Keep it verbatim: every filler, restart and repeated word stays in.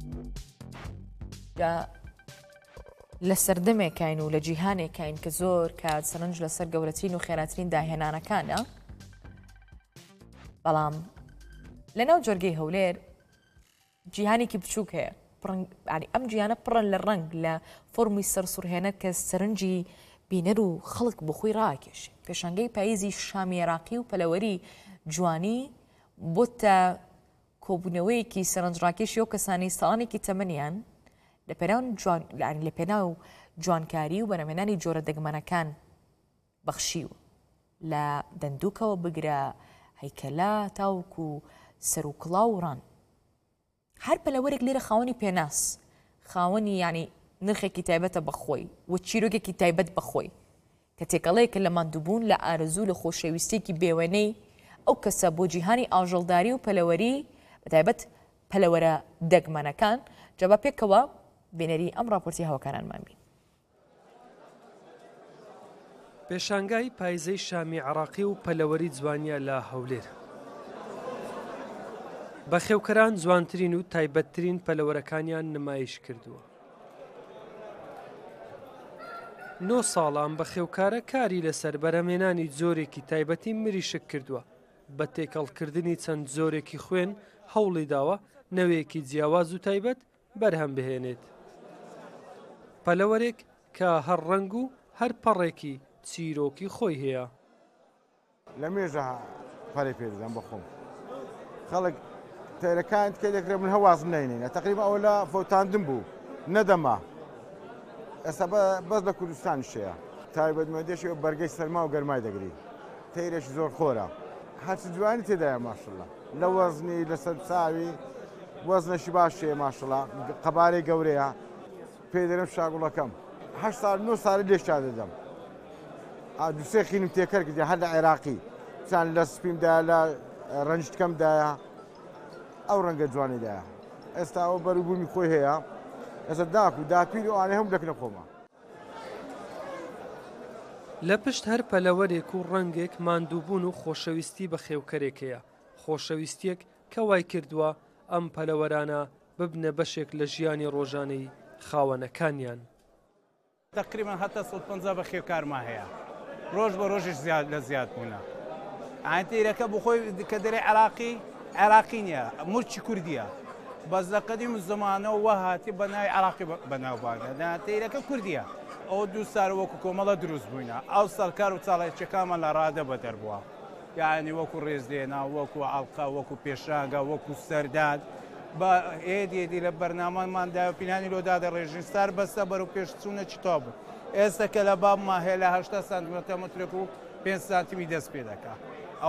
لە سەردەمێکین و لە جیهانێکین کە زۆر کات سەرنج لەسەر گەورەترین و خێراترین داهێنانەکانە، بەڵام لەناو جۆرگەی هەولێر جیهانێکی بچووک هەیە. ئەم جیهانە پڕن لە ڕنگ لە فۆرمی سەرسوڕهێنە کە سەرنجی بینەر و خەڵک بۆ خۆی ڕاکێشێ. پێشانگەی پاییزی شامی عێراقی و پەلەوەری جوانی بۆتە کۆبوونەوەیەکی سەرنجڕاکێشی و کەسانی ساڵانێکی تەمەنیان لە پێناو جوانکاری و بەرهەمهێنانی جۆرە دەگمەنەکان بەخشیوە، لە دەندووکەوە بگرە هەیکەلە تاوکو سەر و کڵاو و ڕان. هەر پەلەوەرێک لێرە خاوەنی پێناس، خاوەنی ینی نرخێکی تایبەتە بەخۆی و چیرۆکێکی تایبەت بەخۆی کە تێکەڵەیەکە لە ماندووبوون لە ئارەزوو لە خۆشەویستێکی بێوەنەی ئەو کەسە بۆ جیهانی ئاژەڵداری و پەلەوەری بەتایبەت پەلەوەرە دەگمەنەکان. جەبا پێکەوە بینەری ئەم راپۆرتی هەواکارانمان بین. پێشانگای پایزەی شامی عێراقی و پەلەوەری جوانیە لە هەولێر. بەخێوکەران جوانترین و تایبەتترین پەلەوەرەکانیان نمایش کردووە. نۆ ساڵان بەخێوکارە کاری لەسەر بەرهەمهێنانی جۆرێکی تایبەتی مریشک کردووە. بە تێکەڵکردنی چەند جۆرێکی خوێن هەوڵی داوە نەوەیەکی جیاواز و تایبەت بەرهەم بهێنێت. پەلەوەرێک کە هەر ڕەنگ و هەر پەڕێکی چیرۆکی خۆی هەیە. لە مێژە پەرێ پێدەدەم بەخۆم خەڵک تێرەکان کە دەکرێت من هەوازم نینێنە تقریبا ئەوە لە فۆتاندم بوو نەدەما ئێستا بەس لە کوردستان شەیە تایبەتمەندێشی بەرگەی سەرما و گەرمای دەگری تەیرێکی زۆر خۆرە هەرچی جوانی تێدایە ماشەڵڵا لە وەزنی لەسەر چاوی وەزنەشی باشێ ماشەڵڵا قەبارەی گەورەیە پێی دەرم شاگوڵەکەم هەشت ساڵ نۆ ساڵی لێشا دەدەم دووسێ خینم تێکەر کردی هەر لە عێراقی چان لە سپیمدا لە ڕەنجتکەمدایە ئەو ڕەنگە جوانیدایە ئێستا ئەو بەروبوومی خۆی هەیە ئێستا داک و داپیر و ئانێ هەم دەکەنە خۆمە. لە پشت هەر پەلەوەرێک و ڕەنگێک ماندووبوون و خۆشەویستی بە خێوکەرێک هەیە، خۆشەویستیەک کە وای کردووە ئەم پەلەوەرانە ببنە بەشێک لە ژیانی ڕۆژانەی خاوەنەکانیان. تقریبا هەتا سەد و پەنجا بە خێوکارمان هەیە ڕۆژ بە ڕۆژش زیاد لە زیاد بوونە. ئاینتیرەکە بۆ خۆی کە دەرێ عێراقی عێراقی نییە مورچی کوردیە بەس لە قەدیم زمانەوە وە هاتی بە ناوی عێراقی بەناوبانگە تیرەکە کوردیە. ئەو دوو سار وەکو کۆمەڵە دروست بووینە ئەو سەرکار و چاڵێکیەکانمان لە ڕادە بەدەر بووە یعنی وەکو ڕێزدێنا وەکو ئاڵقا وەکو پێشانگە وەکو سەرداد بە ئێدێدی لە بەرنامەماندا پینانی لۆدادە ڕێژین سار بەستە بەرەو پێشچوونە چیتۆ بوو. ئێستا کە لە بابمان هەیە لە هەشتا سانتیمەتر و پێنج سانتیمی دەست پێ دەکات.